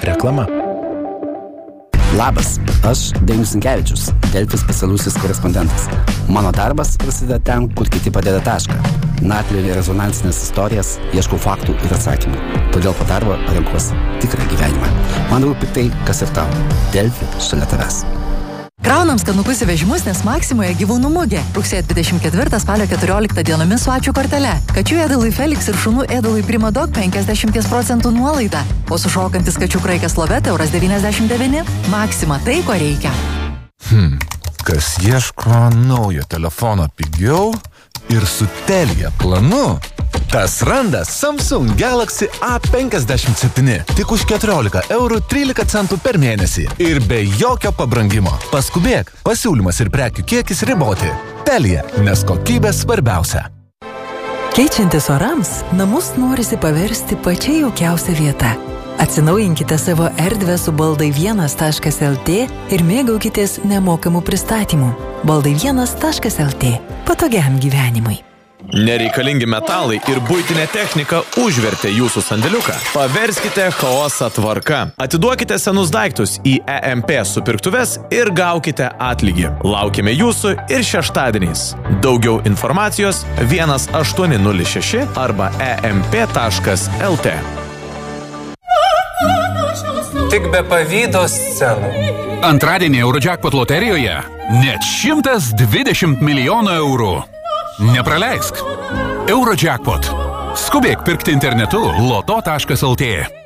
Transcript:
Reklama. Labas, aš Dainius Sinkevičius, Delfi specialusis korespondentas. Mano darbas prasideda ten, kur kiti padeda tašką. Narplioju rezonansinės istorijas, ieškau faktų ir atsakymų. Todėl po darbo renkuosi tikrą gyvenimą. Man rūpi tai, kas ir tau. Delfi šalia tavęs. Kraunam skanukus į vežimus, nes Maksimoje gyvūnų mugė. Rugsėjo 24 spalio 14 dienomis su ačiū kortele. Kačių ėdalui Felix ir šunų ėdalui Primadog 50% nuolaida. O sušokantis kačių kraikas Loveta €99. Maksima, tai ko reikia. Kas ieško naujo telefono pigiau ir su Telia planu, tas randa Samsung Galaxy A57 tik už €14.13 per mėnesį ir be jokio pabrangimo. Paskubėk, pasiūlymas ir prekių kiekis riboti. Telia, nes kokybė svarbiausia. Keičiantis orams, namus norisi paversti pačia jaukiausia vieta. Atsinaujinkite savo erdvę su baldai1.lt ir mėgaukitės nemokamų pristatymų. baldai1.lt. Patogiam gyvenimui. Nereikalingi metalai ir buitinė technika užvertė jūsų sandėliuką. Paverskite chaosą tvarka. Atiduokite senus daiktus į EMP supirktuves ir gaukite atlygį. Laukime jūsų ir šeštadieniais. Daugiau informacijos 1806 arba emp.lt. Tik be pavydo scenų. Antradienį Eurojackpot loterijoje net 120 milijonų eurų. Nepraleisk. Eurojackpot. Skubėk pirkti internetu loto.lt.